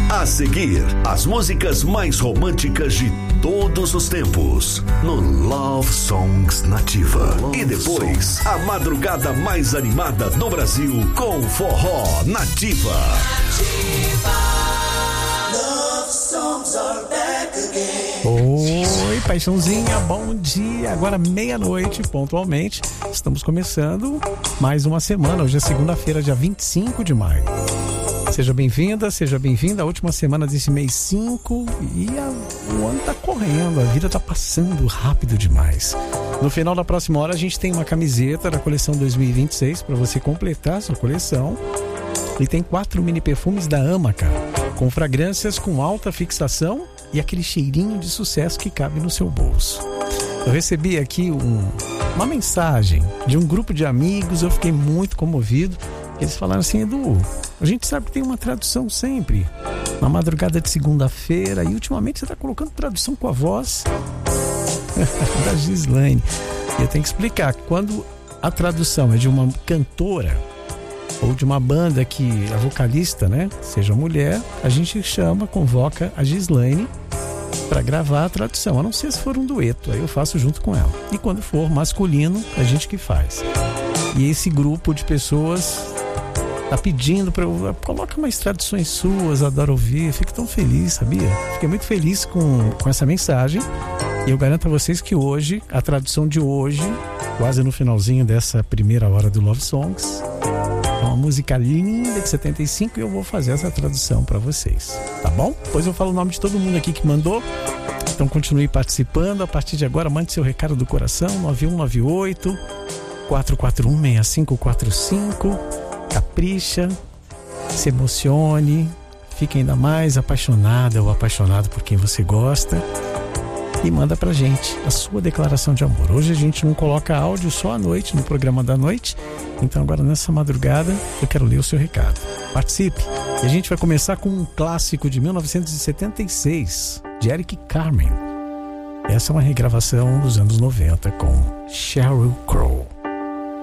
A seguir, as músicas mais românticas de todos os tempos no Love Songs Nativa. E depois, a madrugada mais animada do Brasil com Forró Nativa. Love songs are back again. Oi, paixãozinha, bom dia. Agora meia-noite, pontualmente. Estamos começando mais uma semana. Hoje é segunda-feira, dia 25 de maio. Seja bem-vinda, seja bem-vinda. A última semana desse mês 5 e o ano tá correndo, a vida tá passando rápido demais. No final da próxima hora a gente tem uma camiseta da coleção 2026 para você completar a sua coleção. E tem 4 mini perfumes da Amaca, com fragrâncias com alta fixação e aquele cheirinho de sucesso que cabe no seu bolso. Eu recebi aqui uma mensagem de um grupo de amigos, eu fiquei muito comovido. Eles falaram assim: Edu, a gente sabe que tem uma tradução sempre na madrugada de segunda-feira, e ultimamente você está colocando tradução com a voz da Gislaine. E eu tenho que explicar, quando a tradução é de uma cantora ou de uma banda que a vocalista, né, seja mulher, a gente convoca a Gislaine para gravar a tradução, a não ser se for um dueto, aí eu faço junto com ela. E quando for masculino, a gente que faz. E esse grupo de pessoas tá pedindo para eu colocar mais traduções suas, adoro ouvir, fico tão feliz, sabia? Fiquei muito feliz com essa mensagem, e eu garanto a vocês que hoje, a tradução de hoje, quase no finalzinho dessa primeira hora do Love Songs, é uma música linda de 75 e eu vou fazer essa tradução para vocês, tá bom? Depois eu falo o nome de todo mundo aqui que mandou, então continue participando. A partir de agora, mande seu recado do coração, 9198 441 6545. Capricha, se emocione, fique ainda mais apaixonada ou apaixonado por quem você gosta e manda pra gente a sua declaração de amor. Hoje a gente não coloca áudio, só à noite, no programa da noite, então agora nessa madrugada eu quero ler o seu recado. Participe! E a gente vai começar com um clássico de 1976, de Eric Carmen. Essa é uma regravação dos anos 90 com Sheryl Crow.